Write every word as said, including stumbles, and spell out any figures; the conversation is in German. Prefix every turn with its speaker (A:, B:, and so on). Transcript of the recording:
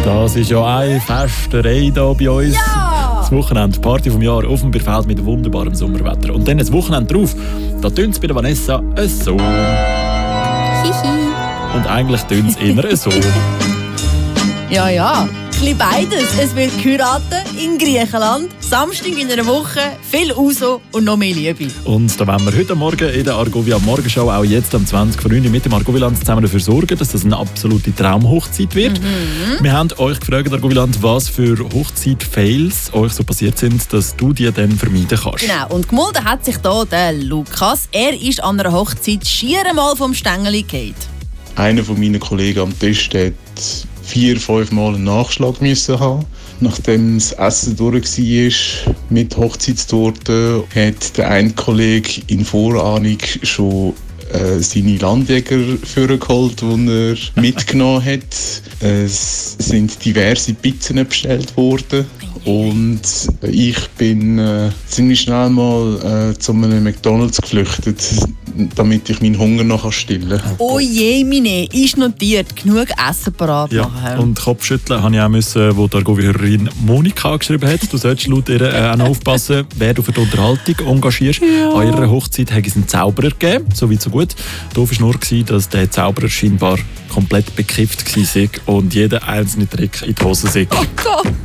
A: Das ist ja eine Festerei hier bei uns.
B: Ja!
A: Das Wochenende, Party vom Jahr auf dem Bierfeld mit wunderbarem Sommerwetter. Und dann das Wochenende drauf, da tönt es bei der Vanessa so.
B: Hihi.
A: Und eigentlich tönt es eher so.
B: Ja, ja. Ein bisschen beides. Es wird geheiratet in Griechenland. Samstag in einer Woche. Viel Uso und noch mehr Liebe.
A: Und da wollen wir heute Morgen in der Argovia Morgenshow auch jetzt am zwanzig vor neun mit dem Argoviland zusammen dafür sorgen, dass das eine absolute Traumhochzeit wird. Mhm. Wir haben euch gefragt, Argoviland, was für Hochzeit-Fails euch so passiert sind, dass du die dann vermeiden kannst.
B: Genau. Und gemolden hat sich hier der Lukas. Er ist an einer Hochzeit schier mal vom Stängeli gefallen.
C: Einer von meinen Kollegen am Tisch hat vier, fünf Mal einen Nachschlag müssen haben. Nachdem das Essen durch war mit Hochzeitstorte, hat der eine Kollege in Vorahnung schon äh, seine Landjäger vorgeholt, die er mitgenommen hat. Es sind diverse Pizzen bestellt worden. Und ich bin äh, ziemlich schnell mal äh, zu einem McDonald's geflüchtet, damit ich meinen Hunger noch stillen kann.
B: Oh je, meine, ist notiert. Genug Essen parat
A: Ja,
B: machen.
A: und Kopfschütteln habe ich auch müssen, wo die Argovia-Hörerin Monika geschrieben hat. Du solltest laut ihr äh, auch noch aufpassen, wer du für die Unterhaltung engagierst. Ja. An ihrer Hochzeit hat es einen Zauberer gegeben, so weit so gut. Doof war nur, dass der Zauberer scheinbar komplett bekifft war und jeder einzelne Trick in die Hose sei.
B: Oh Gott!